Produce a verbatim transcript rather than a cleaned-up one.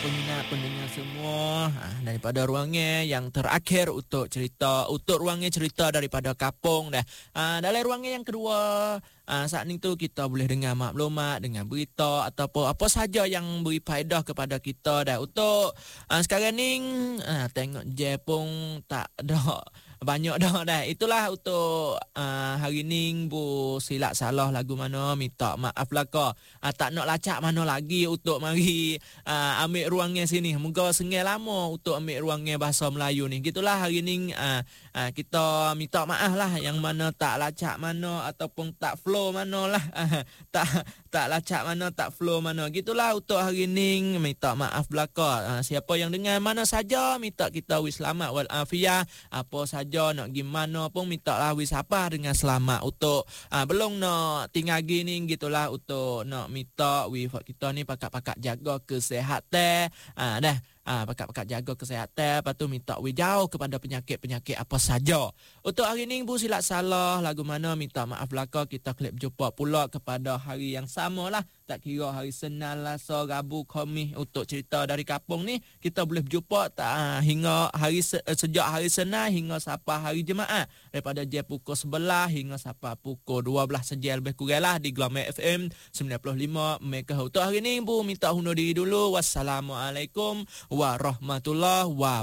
pendengar semua ah, daripada ruangnya yang terakhir untuk cerita untuk ruangnya cerita daripada Kapong dah. Ah, dalam ruangnya yang kedua ah, saat ni tu kita boleh dengar maklumat, dengar berita ataupun apa saja yang beri faedah kepada kita dah. Untuk ah, sekarang ni ah, tengok je pun tak ada banyak dah dah. Itulah untuk uh, hari ni bu silap salah lagu mana minta maaf lah kau. Uh, tak nak lacak mana lagi untuk mari uh, ambil ruangnya sini. Moga sengai lama untuk ambil ruangnya bahasa Melayu ni. Gitulah hari ni uh, uh, kita minta maaf lah yang mana tak lacak mana ataupun tak flow mana lah. Uh, tak tak lacak mana, tak flow mana. Gitulah untuk hari ni minta maaf belaka. Uh, siapa yang dengar mana saja minta kita wis selamat wal afiah. Apa saja nak gimana pun minta lah wis apa dengan selamat untuk uh, belum nak tinggal gini gitulah untuk nak minta wis kita ni pakak-pakak jaga kesihatan uh, dah Ah, ha, pakak-pakak jaga kesihatan, lepas tu minta we jauh kepada penyakit-penyakit apa saja. Untuk hari ni bu silap salah lagu mana minta maaf belaka. Kita klip jumpa pula kepada hari yang sama lah. Tak kira hari Senin, Selasa, Rabu, Khamis untuk cerita dari Kapong ni kita boleh berjumpa tak ha, hingga hari se, sejak hari Senin hingga sampai hari Jumaat daripada jam pukul sebelas hingga sampai pukul dua belas saja lebih kurang lah di Glamour F M sembilan puluh lima MHz. Untuk hari ni bu minta undur diri dulu. Wassalamualaikum warahmatullahi wabarakatuh.